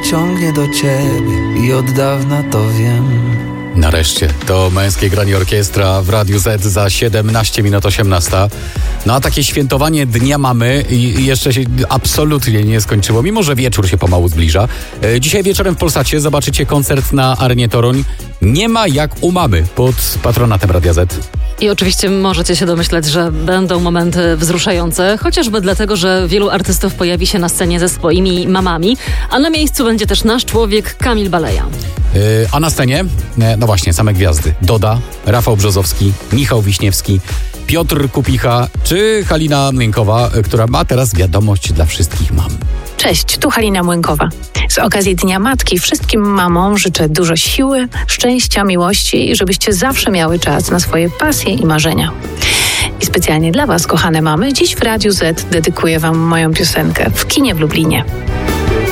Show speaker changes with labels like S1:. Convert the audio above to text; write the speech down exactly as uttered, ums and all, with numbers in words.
S1: ciągnie do ciebie i od dawna to wiem.
S2: Nareszcie, to Męskie Granie Orkiestra w Radiu Z za siedemnaście minut osiemnasta. No a takie świętowanie Dnia Mamy i jeszcze się absolutnie nie skończyło, mimo że wieczór się pomału zbliża. E, dzisiaj wieczorem w Polsacie zobaczycie koncert na Arenie Toruń. Nie ma jak u mamy pod patronatem Radia Z.
S3: I oczywiście możecie się domyśleć, że będą momenty wzruszające, chociażby dlatego, że wielu artystów pojawi się na scenie ze swoimi mamami, a na miejscu będzie też nasz człowiek Kamil Baleja.
S2: Yy, a na scenie, no właśnie, same gwiazdy. Doda, Rafał Brzozowski, Michał Wiśniewski, Piotr Kupicha czy Halina Młynkowa, która ma teraz wiadomość dla wszystkich mam.
S4: Cześć, tu Halina Młynkowa. Z okazji Dnia Matki wszystkim mamom życzę dużo siły, szczęścia, miłości i żebyście zawsze miały czas na swoje pasje i marzenia. I specjalnie dla was, kochane mamy, dziś w Radiu Z dedykuję wam moją piosenkę W kinie w Lublinie.